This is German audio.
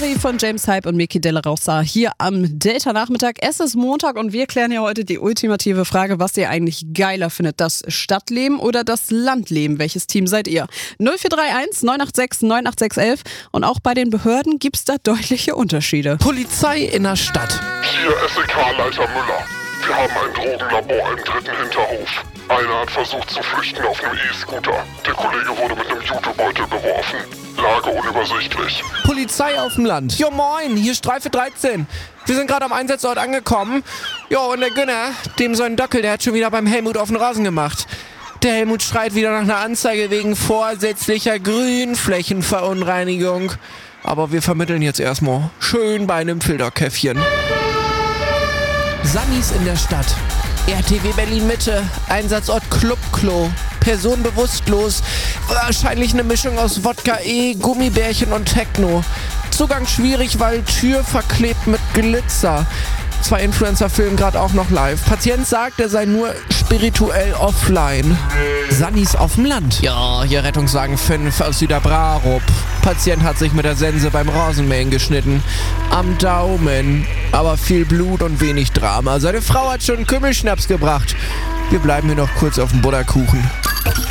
Body von James Hype und Miki De La Rosa hier am Delta-Nachmittag. Es ist Montag und wir klären ja heute die ultimative Frage, was ihr eigentlich geiler findet, das Stadtleben oder das Landleben. Welches Team seid ihr? 0431 986 98611 und auch bei den Behörden gibt's da deutliche Unterschiede. Polizei in der Stadt. Hier SEK-Leiter Müller. Wir haben ein Drogenlabor im 3. Hinterhof. Einer hat versucht zu flüchten auf einem E-Scooter. Der Kollege wurde mit einem Jutebeutel beworfen. Lage unübersichtlich. Polizei auf dem Land. Jo moin, hier Streife 13. Wir sind gerade am Einsatzort angekommen. Jo, und der Günner, dem so ein Dackel, der hat schon wieder beim Helmut auf den Rasen gemacht. Der Helmut schreit wieder nach einer Anzeige wegen vorsätzlicher Grünflächenverunreinigung. Aber wir vermitteln jetzt erstmal schön bei einem Filterkäffchen. Sannis in der Stadt. RTW Berlin Mitte. Einsatzort Clubklo. Person bewusstlos. Wahrscheinlich eine Mischung aus Wodka E, Gummibärchen und Techno. Zugang schwierig, weil Tür verklebt mit Glitzer. 2 Influencer filmen gerade auch noch live. Patient sagt, er sei nur spirituell offline. Sannis auf dem Land. Ja, hier Rettungswagen 5 aus Süderbrarup. Patient hat sich mit der Sense beim Rasenmähen geschnitten. Am Daumen. Aber viel Blut und wenig Drama. Seine Frau hat schon Kümmelschnaps gebracht. Wir bleiben hier noch kurz auf dem Butterkuchen.